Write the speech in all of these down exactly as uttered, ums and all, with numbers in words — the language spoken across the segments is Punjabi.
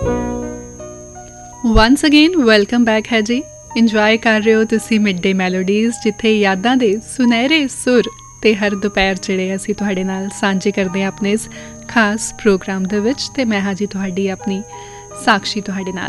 ਵਨਸ ਅਗੇਨ ਵੈਲਕਮ ਬੈਕ ਹੈ ਜੀ। ਇੰਜੋਏ ਕਰ ਰਹੇ ਹੋ ਤੁਸੀਂ ਮਿਡ ਡੇ ਮੈਲੋਡੀਜ਼, ਜਿੱਥੇ ਯਾਦਾਂ ਦੇ ਸੁਨਹਿਰੇ ਸੁਰ ਤੇ ਹਰ ਦੁਪਹਿਰ ਜਿਹੜੇ ਅਸੀਂ ਤੁਹਾਡੇ ਨਾਲ ਸਾਂਝੇ ਕਰਦੇ ਹਾਂ ਆਪਣੇ ਇਸ ਖਾਸ ਪ੍ਰੋਗਰਾਮ ਦੇ ਵਿੱਚ। ਤੇ ਮੈਂ ਹਾਂ ਜੀ ਤੁਹਾਡੀ ਆਪਣੀ ਸਾਕਸ਼ੀ ਤੁਹਾਡੇ ਨਾਲ।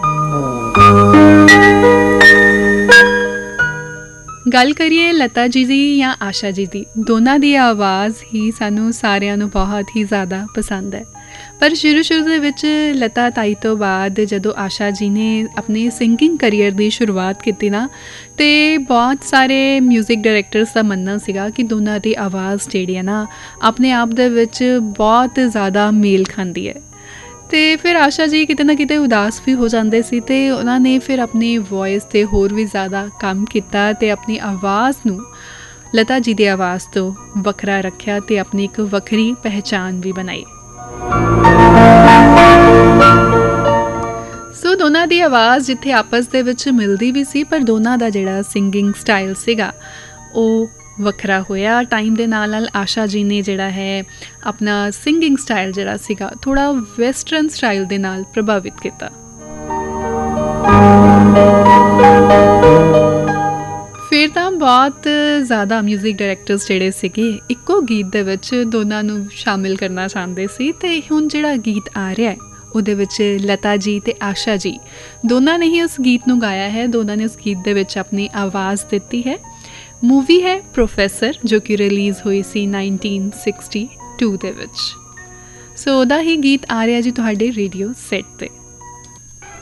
ਗੱਲ ਕਰੀਏ ਲਤਾ ਜੀ ਦੀ ਜਾਂ ਆਸ਼ਾ ਜੀ ਦੀ, ਦੋਨਾਂ ਦੀ ਆਵਾਜ਼ ਹੀ ਸਾਨੂੰ ਸਾਰਿਆਂ ਨੂੰ ਬਹੁਤ ਹੀ ਜ਼ਿਆਦਾ ਪਸੰਦ ਹੈ। ਪਰ ਸ਼ੁਰੂ ਸ਼ੁਰੂ ਦੇ ਵਿੱਚ ਲਤਾ ਤਾਈ ਤੋਂ ਬਾਅਦ ਜਦੋਂ ਆਸ਼ਾ ਜੀ ਨੇ ਆਪਣੇ ਸਿੰਗਿੰਗ ਕਰੀਅਰ ਦੀ ਸ਼ੁਰੂਆਤ ਕੀਤੀ ਨਾ, ਅਤੇ ਬਹੁਤ ਸਾਰੇ ਮਿਊਜ਼ਿਕ ਡਾਇਰੈਕਟਰਸ ਦਾ ਮੰਨਣਾ ਸੀਗਾ ਕਿ ਦੋਨਾਂ ਦੀ ਆਵਾਜ਼ ਜਿਹੜੀ ਹੈ ਨਾ ਆਪਣੇ ਆਪ ਦੇ ਵਿੱਚ ਬਹੁਤ ਜ਼ਿਆਦਾ ਮੇਲ ਖਾਂਦੀ ਹੈ। ਅਤੇ ਫਿਰ ਆਸ਼ਾ ਜੀ ਕਿਤੇ ਨਾ ਕਿਤੇ ਉਦਾਸ ਵੀ ਹੋ ਜਾਂਦੇ ਸੀ, ਅਤੇ ਉਹਨਾਂ ਨੇ ਫਿਰ ਆਪਣੀ ਵੋਇਸ 'ਤੇ ਹੋਰ ਵੀ ਜ਼ਿਆਦਾ ਕੰਮ ਕੀਤਾ ਅਤੇ ਆਪਣੀ ਆਵਾਜ਼ ਨੂੰ ਲਤਾ ਜੀ ਦੀ ਆਵਾਜ਼ ਤੋਂ ਵੱਖਰਾ ਰੱਖਿਆ ਅਤੇ ਆਪਣੀ ਇੱਕ ਵੱਖਰੀ ਪਹਿਚਾਣ ਵੀ ਬਣਾਈ। ਸੋ ਦੋਨਾਂ ਦੀ ਆਵਾਜ਼ ਜਿੱਥੇ ਆਪਸ ਦੇ ਵਿੱਚ ਮਿਲਦੀ ਵੀ ਸੀ, ਪਰ ਦੋਨਾਂ ਦਾ ਜਿਹੜਾ ਸਿੰਗਿੰਗ ਸਟਾਈਲ ਸੀਗਾ ਉਹ ਵੱਖਰਾ ਹੋਇਆ ਟਾਈਮ ਦੇ ਨਾਲ ਨਾਲ। ਆਸ਼ਾ ਜੀ ਨੇ ਜਿਹੜਾ ਹੈ ਆਪਣਾ ਸਿੰਗਿੰਗ ਸਟਾਈਲ ਜਿਹੜਾ ਸੀਗਾ ਥੋੜ੍ਹਾ ਵੈਸਟਰਨ ਸਟਾਈਲ ਦੇ ਨਾਲ ਪ੍ਰਭਾਵਿਤ ਕੀਤਾ। ਫਿਰ ਤਾਂ ਬਹੁਤ ਜ਼ਿਆਦਾ ਮਿਊਜ਼ਿਕ ਡਾਇਰੈਕਟਰਸ ਜਿਹੜੇ ਸੀਗੇ ਇੱਕੋ ਗੀਤ ਦੇ ਵਿੱਚ ਦੋਨਾਂ ਨੂੰ ਸ਼ਾਮਿਲ ਕਰਨਾ ਚਾਹੁੰਦੇ ਸੀ, ਅਤੇ ਹੁਣ ਜਿਹੜਾ ਗੀਤ ਆ ਰਿਹਾ ਹੈ ਉਹਦੇ ਵਿੱਚ ਲਤਾ ਜੀ ਅਤੇ ਆਸ਼ਾ ਜੀ ਦੋਨਾਂ ਨੇ ਹੀ ਉਸ ਗੀਤ ਨੂੰ ਗਾਇਆ ਹੈ, ਦੋਨਾਂ ਨੇ ਉਸ ਗੀਤ ਦੇ ਵਿੱਚ ਆਪਣੀ ਆਵਾਜ਼ ਦਿੱਤੀ ਹੈ। ਮੂਵੀ ਹੈ ਪ੍ਰੋਫੈਸਰ, ਜੋ ਕਿ ਰਿਲੀਜ਼ ਹੋਈ ਸੀ ਨਾਈਨਟੀਨ ਸਿਕਸਟੀ ਟੂ ਦੇ ਵਿੱਚ। ਸੋ ਉਹਦਾ ਹੀ ਗੀਤ ਆ ਰਿਹਾ ਜੀ ਤੁਹਾਡੇ ਰੇਡੀਓ ਸੈੱਟ 'ਤੇ।